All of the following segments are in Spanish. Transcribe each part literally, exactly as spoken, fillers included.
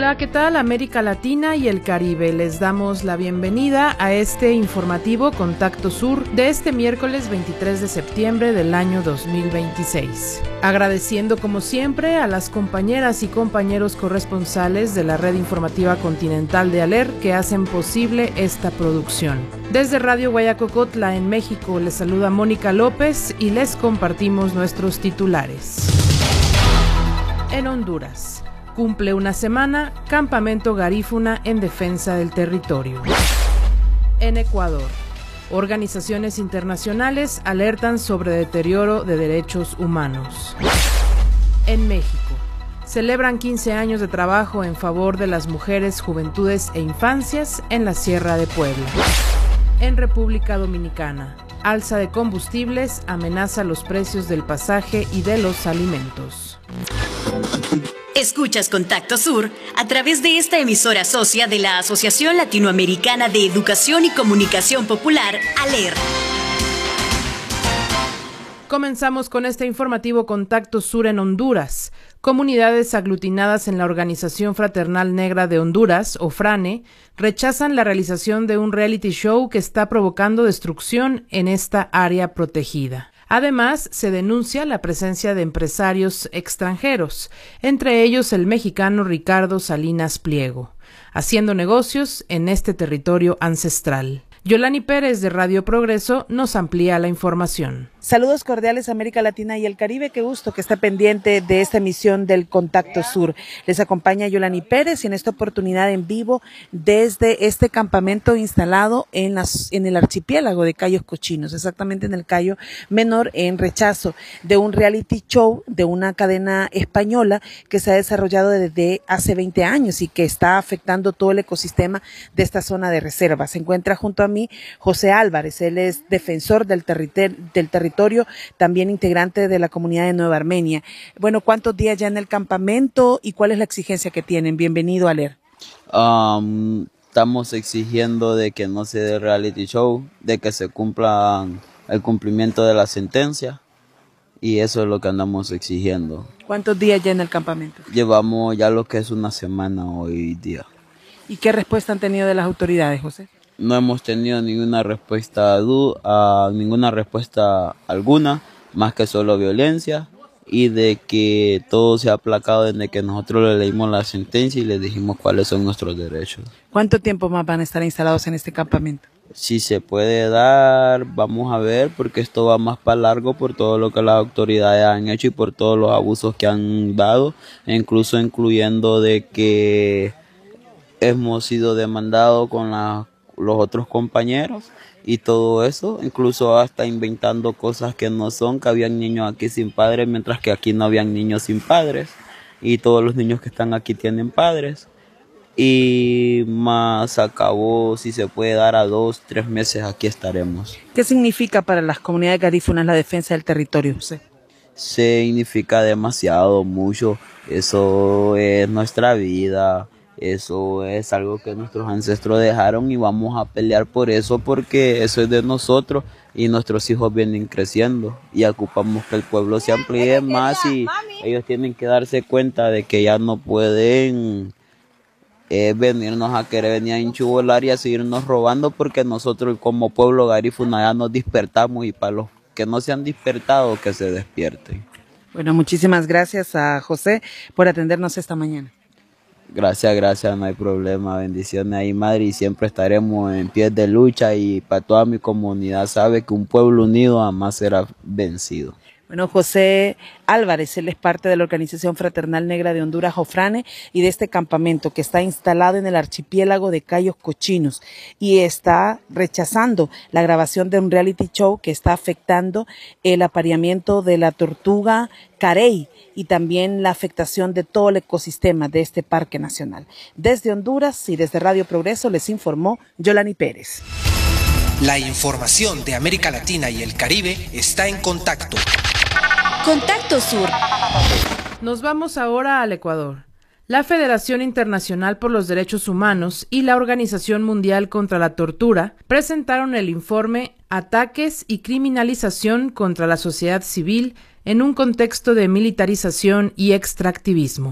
Hola, ¿qué tal América Latina y el Caribe? Les damos la bienvenida a este informativo Contacto Sur de este miércoles veintitrés de septiembre del año dos mil veintiséis. Agradeciendo como siempre a las compañeras y compañeros corresponsales de la red informativa continental de ALER que hacen posible esta producción. Desde Radio Guayacocotla en México les saluda Mónica López y les compartimos nuestros titulares. En Honduras. Cumple una semana, Campamento Garífuna en defensa del territorio. En Ecuador, organizaciones internacionales alertan sobre deterioro de derechos humanos. En México, celebran quince años de trabajo en favor de las mujeres, juventudes e infancias en la Sierra de Puebla. En República Dominicana, alza de combustibles amenaza los precios del pasaje y de los alimentos. Escuchas Contacto Sur a través de esta emisora socia de la Asociación Latinoamericana de Educación y Comunicación Popular, ALER. Comenzamos con este informativo Contacto Sur en Honduras. Comunidades aglutinadas en la Organización Fraternal Negra de Honduras, o FRANE, rechazan la realización de un reality show que está provocando destrucción en esta área protegida. Además, se denuncia la presencia de empresarios extranjeros, entre ellos el mexicano Ricardo Salinas Pliego, haciendo negocios en este territorio ancestral. Yolani Pérez de Radio Progreso nos amplía la información. Saludos cordiales América Latina y el Caribe, qué gusto que esté pendiente de esta emisión del Contacto Sur. Les acompaña Yolani Pérez y en esta oportunidad en vivo desde este campamento instalado en, las, en el archipiélago de Cayos Cochinos, exactamente en el Cayo Menor, en rechazo de un reality show de una cadena española que se ha desarrollado desde hace veinte años y que está afectando todo el ecosistema de esta zona de reserva. Se encuentra junto a mí José Álvarez, él es defensor del, territorio, del territorio, también integrante de la comunidad de Nueva Armenia. Bueno, ¿cuántos días ya en el campamento y cuál es la exigencia que tienen? Bienvenido a ALER. Um, estamos exigiendo de que no se dé reality show, de que se cumpla el cumplimiento de la sentencia y eso es lo que andamos exigiendo. ¿Cuántos días ya en el campamento? Llevamos ya lo que es una semana hoy día. ¿Y qué respuesta han tenido de las autoridades, José? No hemos tenido ninguna respuesta a ninguna respuesta alguna, más que solo violencia y de que todo se ha aplacado desde que nosotros le leímos la sentencia y les dijimos cuáles son nuestros derechos. ¿Cuánto tiempo más van a estar instalados en este campamento? Si se puede dar, vamos a ver, porque esto va más para largo por todo lo que las autoridades han hecho y por todos los abusos que han dado, e incluso incluyendo de que hemos sido demandados con la los otros compañeros y todo eso, incluso hasta inventando cosas que no son, que habían niños aquí sin padres, mientras que aquí no habían niños sin padres, y todos los niños que están aquí tienen padres, y más acabó, si se puede dar a dos, tres meses, aquí estaremos. ¿Qué significa para las comunidades garífunas la defensa del territorio, José? Significa demasiado, mucho, eso es nuestra vida. Eso es algo que nuestros ancestros dejaron y vamos a pelear por eso porque eso es de nosotros y nuestros hijos vienen creciendo y ocupamos que el pueblo se amplíe más y ellos tienen que darse cuenta de que ya no pueden eh, venirnos a querer venir a enchubolar y a seguirnos robando porque nosotros como pueblo garífuna ya nos despertamos y para los que no se han despertado que se despierten. Bueno, muchísimas gracias a José por atendernos esta mañana. Gracias, gracias, no hay problema, bendiciones ahí madre y siempre estaremos en pie de lucha y para toda mi comunidad sabe que un pueblo unido jamás será vencido. Bueno, José Álvarez, él es parte de la Organización Fraternal Negra de Honduras, o FRANE, y de este campamento que está instalado en el archipiélago de Cayos Cochinos y está rechazando la grabación de un reality show que está afectando el apareamiento de la tortuga carey y también la afectación de todo el ecosistema de este parque nacional. Desde Honduras y desde Radio Progreso les informó Yolani Pérez. La información de América Latina y el Caribe está en Contacto. Contacto Sur. Nos vamos ahora al Ecuador. La Federación Internacional por los Derechos Humanos y la Organización Mundial contra la Tortura presentaron el informe Ataques y criminalización contra la sociedad civil en un contexto de militarización y extractivismo.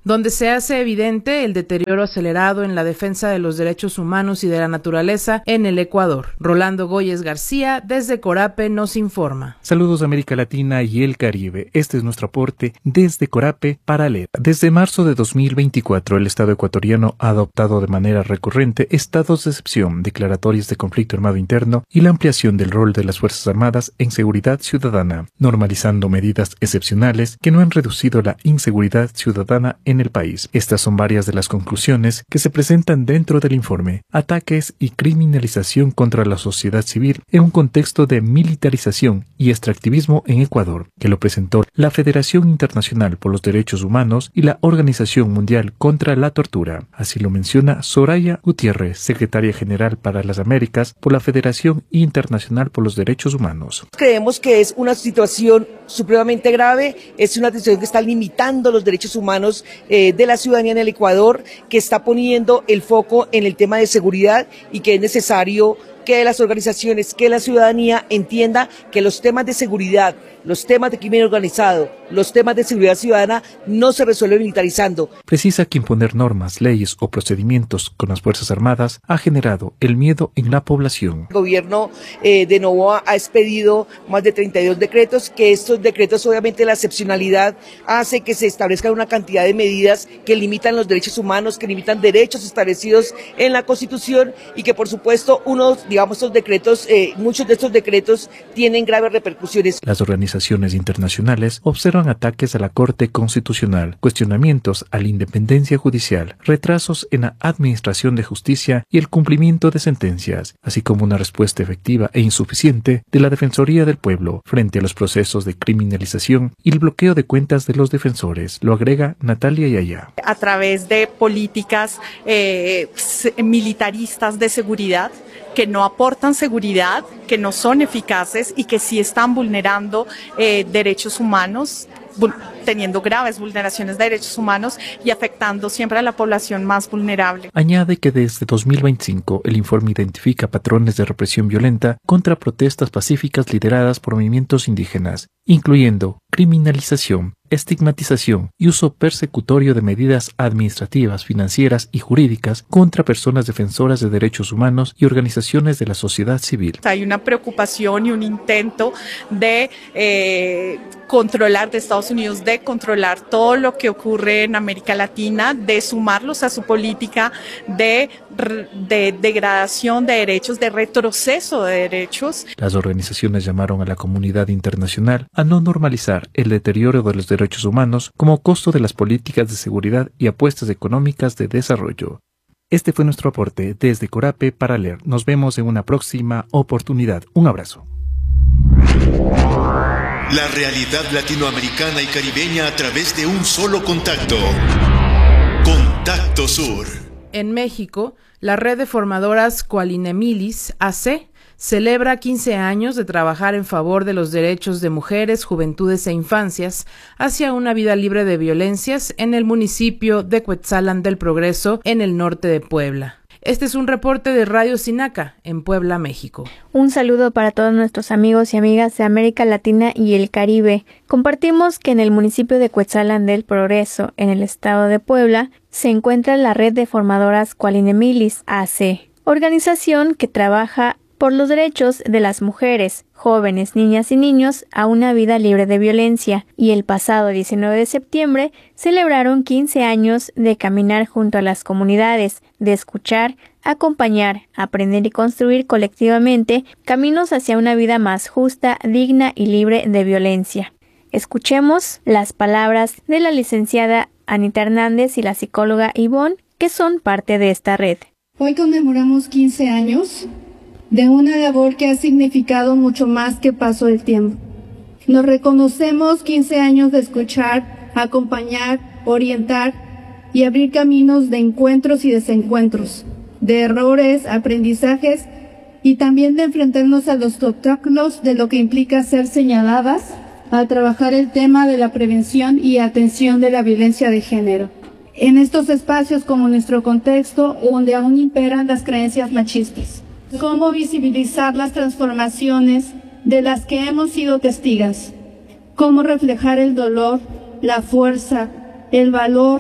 donde se hace evidente el deterioro acelerado en la defensa de los derechos humanos y de la naturaleza en el Ecuador. Rolando Goyes García, desde Corape, nos informa. Saludos de América Latina y el Caribe. Este es nuestro aporte desde Corape para L E D. Desde marzo de dos mil veinticuatro, el Estado ecuatoriano ha adoptado de manera recurrente estados de excepción, declaratorias de conflicto armado interno y la ampliación del rol de las Fuerzas Armadas en seguridad ciudadana, normalizando medidas excepcionales que no han reducido la inseguridad ciudadana en el país. Estas son varias de las conclusiones que se presentan dentro del informe Ataques y criminalización contra la sociedad civil en un contexto de militarización y extractivismo en Ecuador, que lo presentó la Federación Internacional por los Derechos Humanos y la Organización Mundial contra la Tortura. Así lo menciona Soraya Gutiérrez, secretaria general para las Américas por la Federación Internacional por los Derechos Humanos. Creemos que es una situación supremamente grave, es una situación que está limitando los derechos humanos eh, de la ciudadanía en el Ecuador, que está poniendo el foco en el tema de seguridad y que es necesario que las organizaciones, que la ciudadanía entienda que los temas de seguridad, los temas de crimen organizado, los temas de seguridad ciudadana no se resuelven militarizando. Precisa que imponer normas, leyes o procedimientos con las Fuerzas Armadas ha generado el miedo en la población. El gobierno eh, de Novoa ha expedido más de treinta y dos decretos, que estos decretos obviamente la excepcionalidad hace que se establezcan una cantidad de medidas que limitan los derechos humanos, que limitan derechos establecidos en la Constitución y que por supuesto unos, digamos, estos decretos, eh, muchos de estos decretos tienen graves repercusiones. Las organizaciones internacionales observan ataques a la Corte Constitucional, cuestionamientos a la independencia judicial, retrasos en la administración de justicia y el cumplimiento de sentencias, así como una respuesta efectiva e insuficiente de la Defensoría del Pueblo frente a los procesos de criminalización y el bloqueo de cuentas de los defensores, lo agrega Natalia Yaya. A través de políticas eh, militaristas de seguridad, que no aportan seguridad, que no son eficaces y que sí están vulnerando eh, derechos humanos, teniendo graves vulneraciones de derechos humanos y afectando siempre a la población más vulnerable. Añade que desde dos mil veinticinco el informe identifica patrones de represión violenta contra protestas pacíficas lideradas por movimientos indígenas, incluyendo criminalización, estigmatización y uso persecutorio de medidas administrativas, financieras y jurídicas contra personas defensoras de derechos humanos y organizaciones de la sociedad civil. Hay una preocupación y un intento de eh, controlar de Estados Unidos, de controlar todo lo que ocurre en América Latina, de sumarlos a su política de, de degradación de derechos, de retroceso de derechos. Las organizaciones llamaron a la comunidad internacional a no normalizar el deterioro de los derechos humanos como costo de las políticas de seguridad y apuestas económicas de desarrollo. Este fue nuestro aporte desde Corape para L E R. Nos vemos en una próxima oportunidad. Un abrazo. La realidad latinoamericana y caribeña a través de un solo contacto. Contacto Sur. En México, la red de formadoras Qualinemilis A C celebra quince años de trabajar en favor de los derechos de mujeres, juventudes e infancias hacia una vida libre de violencias en el municipio de Cuetzalan del Progreso, en el norte de Puebla. Este es un reporte de Radio Sinaca, en Puebla, México. Un saludo para todos nuestros amigos y amigas de América Latina y el Caribe. Compartimos que en el municipio de Cuetzalan del Progreso, en el estado de Puebla, se encuentra la red de formadoras Qualinemilis A C, organización que trabaja por los derechos de las mujeres, jóvenes, niñas y niños a una vida libre de violencia, y el pasado diecinueve de septiembre celebraron quince años de caminar junto a las comunidades, de escuchar, acompañar, aprender y construir colectivamente caminos hacia una vida más justa, digna y libre de violencia. Escuchemos las palabras de la licenciada Anita Hernández y la psicóloga Ivonne, que son parte de esta red. Hoy conmemoramos quince años de una labor que ha significado mucho más que paso del tiempo. Nos reconocemos quince años de escuchar, acompañar, orientar y abrir caminos de encuentros y desencuentros, de errores, aprendizajes y también de enfrentarnos a los obstáculos de lo que implica ser señaladas al trabajar el tema de la prevención y atención de la violencia de género. En estos espacios como nuestro contexto, donde aún imperan las creencias machistas. Cómo visibilizar las transformaciones de las que hemos sido testigos, cómo reflejar el dolor, la fuerza, el valor,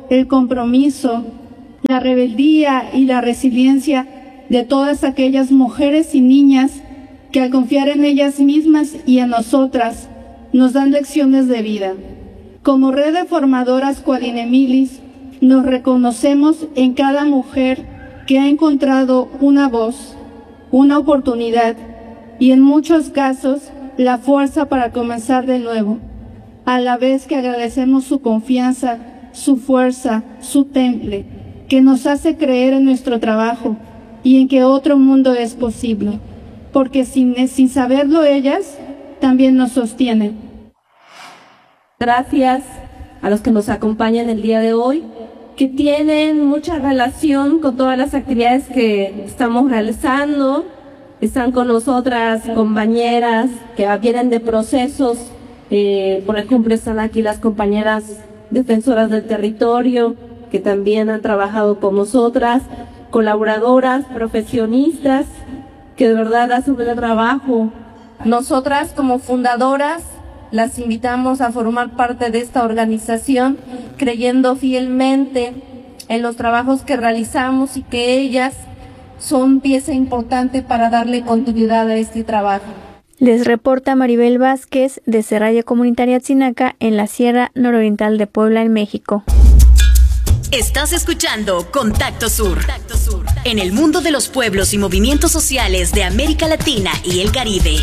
el compromiso, la rebeldía y la resiliencia de todas aquellas mujeres y niñas que al confiar en ellas mismas y en nosotras nos dan lecciones de vida. Como red de formadoras Quadinemilis, nos reconocemos en cada mujer que ha encontrado una voz, una oportunidad y en muchos casos la fuerza para comenzar de nuevo, a la vez que agradecemos su confianza, su fuerza, su temple, que nos hace creer en nuestro trabajo y en que otro mundo es posible, porque sin, sin saberlo ellas también nos sostienen. Gracias a los que nos acompañan el día de hoy, que tienen mucha relación con todas las actividades que estamos realizando. Están con nosotras compañeras que vienen de procesos, eh, por ejemplo están aquí las compañeras defensoras del territorio, que también han trabajado con nosotras, colaboradoras, profesionistas, que de verdad hacen un buen trabajo. Nosotras como fundadoras las invitamos a formar parte de esta organización, creyendo fielmente en los trabajos que realizamos y que ellas son pieza importante para darle continuidad a este trabajo. Les reporta Maribel Vázquez desde Radio Comunitaria Tzinaca en la Sierra Nororiental de Puebla, en México. Estás escuchando Contacto Sur, en el mundo de los pueblos y movimientos sociales de América Latina y el Caribe.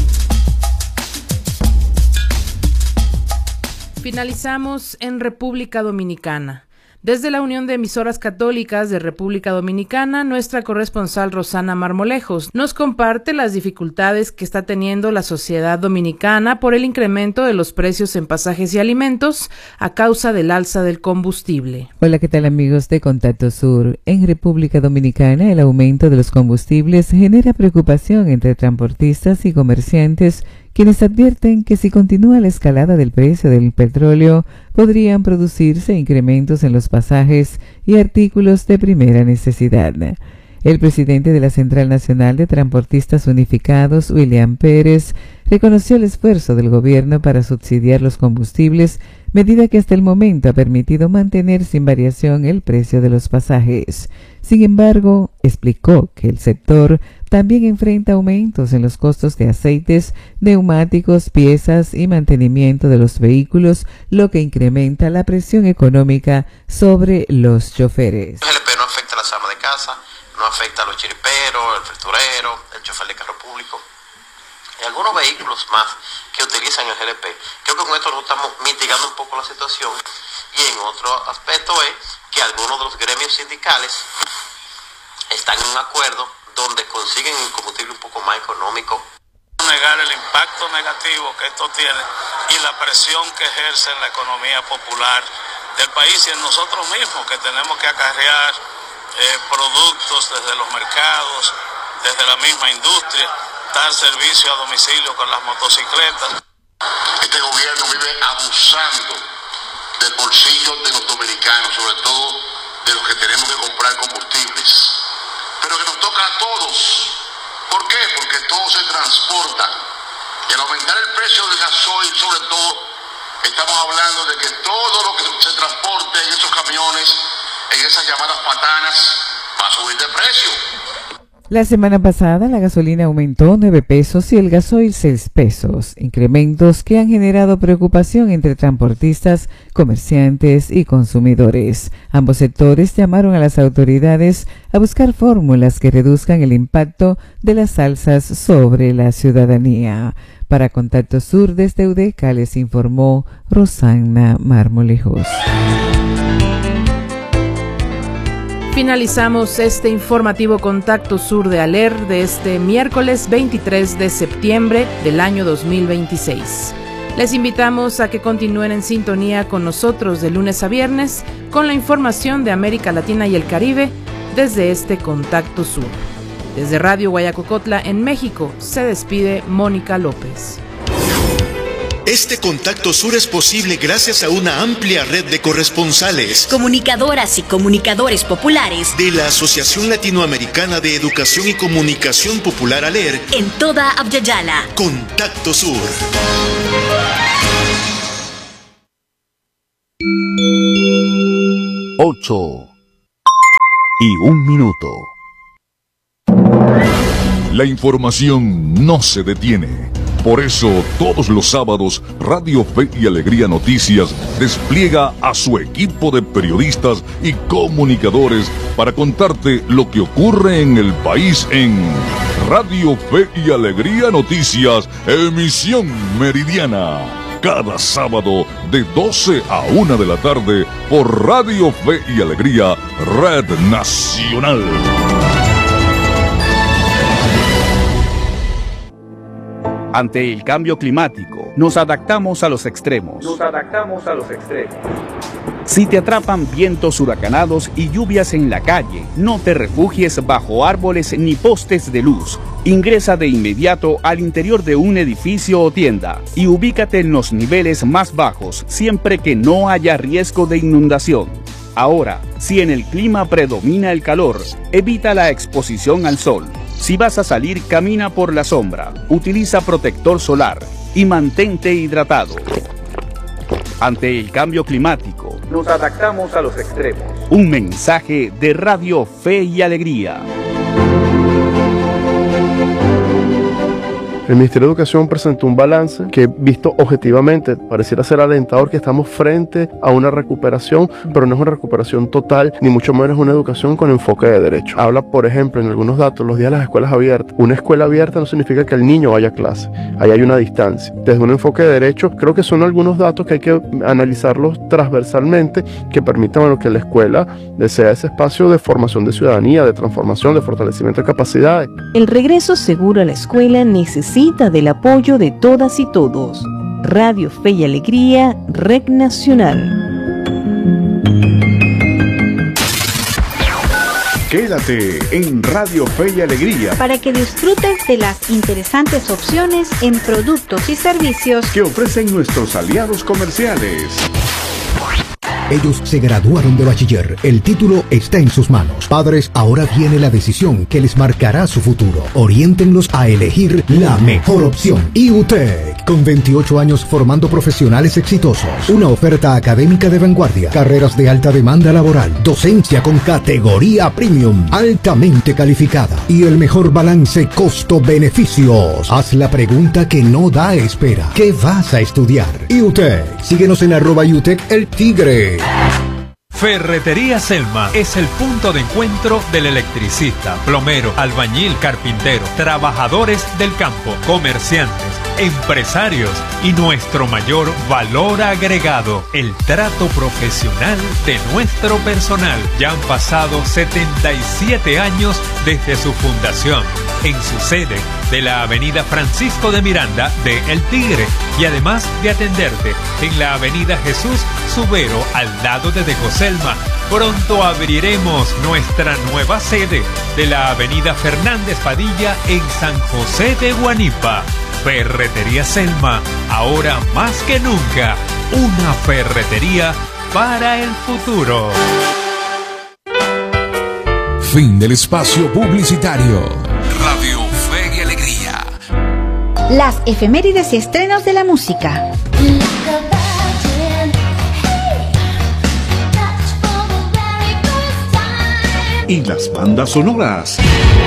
Finalizamos en República Dominicana. Desde la Unión de Emisoras Católicas de República Dominicana, nuestra corresponsal Rosana Marmolejos nos comparte las dificultades que está teniendo la sociedad dominicana por el incremento de los precios en pasajes y alimentos a causa del alza del combustible. Hola, ¿qué tal amigos de Contacto Sur? En República Dominicana, el aumento de los combustibles genera preocupación entre transportistas y comerciantes, quienes advierten que si continúa la escalada del precio del petróleo, podrían producirse incrementos en los pasajes y artículos de primera necesidad. El presidente de la Central Nacional de Transportistas Unificados, William Pérez, reconoció el esfuerzo del gobierno para subsidiar los combustibles, medida que hasta el momento ha permitido mantener sin variación el precio de los pasajes. Sin embargo, explicó que el sector también enfrenta aumentos en los costos de aceites, neumáticos, piezas y mantenimiento de los vehículos, lo que incrementa la presión económica sobre los choferes. El G L P no afecta a las amas de casa, no afecta a los chiriperos, el facturero, el chofer de carro público y algunos vehículos más que utilizan el G L P. Creo que con esto nos estamos mitigando un poco la situación, y en otro aspecto es que algunos de los gremios sindicales están en un acuerdo donde consiguen el combustible un poco más económico. Negar el impacto negativo que esto tiene y la presión que ejerce en la economía popular del país y en nosotros mismos, que tenemos que acarrear eh, productos desde los mercados, desde la misma industria, dar servicio a domicilio con las motocicletas. Este gobierno vive abusando del bolsillo de los dominicanos, sobre todo de los que tenemos que comprar combustibles, pero que nos toca a todos. ¿Por qué? Porque todo se transporta, y al aumentar el precio del gasoil, sobre todo, estamos hablando de que todo lo que se transporte en esos camiones, en esas llamadas patanas, va a subir de precio. La semana pasada la gasolina aumentó nueve pesos y el gasoil seis pesos, incrementos que han generado preocupación entre transportistas, comerciantes y consumidores. Ambos sectores llamaron a las autoridades a buscar fórmulas que reduzcan el impacto de las alzas sobre la ciudadanía. Para Contacto Sur desde Udeca les informó Rosana Marmolejos. Finalizamos este informativo Contacto Sur de Aler de este miércoles veintitrés de septiembre del año dos mil veintiséis. Les invitamos a que continúen en sintonía con nosotros de lunes a viernes con la información de América Latina y el Caribe desde este Contacto Sur. Desde Radio Guayacocotla en México se despide Mónica López. Este Contacto Sur es posible gracias a una amplia red de corresponsales, comunicadoras y comunicadores populares de la Asociación Latinoamericana de Educación y Comunicación Popular ALER en toda Abya-Yala. Contacto Sur. ocho y un minuto. La información no se detiene. Por eso, todos los sábados, Radio Fe y Alegría Noticias despliega a su equipo de periodistas y comunicadores para contarte lo que ocurre en el país en Radio Fe y Alegría Noticias, emisión meridiana. Cada sábado de doce a una de la tarde por Radio Fe y Alegría, Red Nacional. Ante el cambio climático, nos adaptamos a los extremos. Nos adaptamos a los extremos. Si te atrapan vientos huracanados y lluvias en la calle, no te refugies bajo árboles ni postes de luz. Ingresa de inmediato al interior de un edificio o tienda y ubícate en los niveles más bajos, siempre que no haya riesgo de inundación. Ahora, si en el clima predomina el calor, evita la exposición al sol. Si vas a salir, camina por la sombra, utiliza protector solar y mantente hidratado. Ante el cambio climático, nos adaptamos a los extremos. Un mensaje de Radio Fe y Alegría. El Ministerio de Educación presentó un balance que, visto objetivamente, pareciera ser alentador, que estamos frente a una recuperación, pero no es una recuperación total, ni mucho menos una educación con enfoque de derecho. Habla, por ejemplo, en algunos datos, los días de las escuelas abiertas. Una escuela abierta no significa que el niño vaya a clase, ahí hay una distancia. Desde un enfoque de derecho, creo que son algunos datos que hay que analizarlos transversalmente, que permitan, bueno, que la escuela sea ese espacio de formación de ciudadanía, de transformación, de fortalecimiento de capacidades. El regreso seguro a la escuela necesita del apoyo de todas y todos. Radio Fe y Alegría, Red Nacional. Quédate en Radio Fe y Alegría para que disfrutes de las interesantes opciones en productos y servicios que ofrecen nuestros aliados comerciales. Ellos se graduaron de bachiller. El título está en sus manos. Padres, ahora viene la decisión que les marcará su futuro. Oriéntenlos a elegir la mejor opción. I U T E C, con veintiocho años formando profesionales exitosos. Una oferta académica de vanguardia. Carreras de alta demanda laboral. Docencia con categoría premium. Altamente calificada. Y el mejor balance costo-beneficios. Haz la pregunta que no da espera. ¿Qué vas a estudiar? I U T E C. Síguenos en arroba I U T E C El Tigre. Ferretería Selma es el punto de encuentro del electricista, plomero, albañil, carpintero, trabajadores del campo, comerciantes, empresarios y nuestro mayor valor agregado, el trato profesional de nuestro personal. Ya han pasado setenta y siete años desde su fundación, en su sede de la avenida Francisco de Miranda de El Tigre, y además de atenderte en la avenida Jesús Subero al lado de Decoselma. Pronto abriremos nuestra nueva sede de la avenida Fernández Padilla en San José de Guanipa. Ferretería Selma, ahora más que nunca, una ferretería para el futuro. Fin del espacio publicitario. Radio Fe y Alegría. Las efemérides y estrenos de la música. Y las bandas sonoras.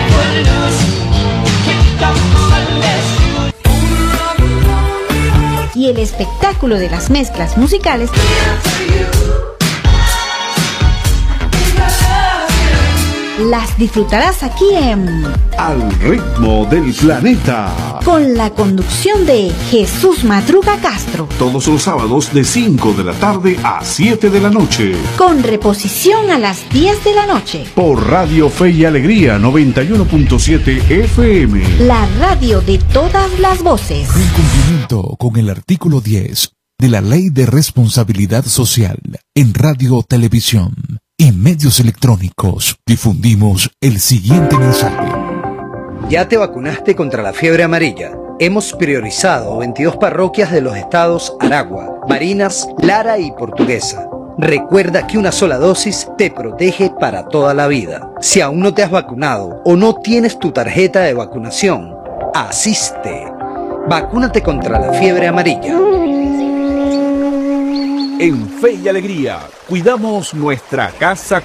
Y el espectáculo de las mezclas musicales las disfrutarás aquí en Al Ritmo del Planeta, con la conducción de Jesús Madruga Castro, todos los sábados de cinco de la tarde a siete de la noche, con reposición a las diez de la noche, por Radio Fe y Alegría noventa y uno punto siete F M, la radio de todas las voces. En cumplimiento con el artículo diez de la Ley de Responsabilidad Social en Radio, Televisión y medios electrónicos, difundimos el siguiente mensaje. ¿Ya te vacunaste contra la fiebre amarilla? Hemos priorizado veintidós parroquias de los estados Aragua, Barinas, Lara y Portuguesa. Recuerda que una sola dosis te protege para toda la vida. Si aún no te has vacunado o no tienes tu tarjeta de vacunación, asiste. Vacúnate contra la fiebre amarilla. En Fe y Alegría, cuidamos nuestra casa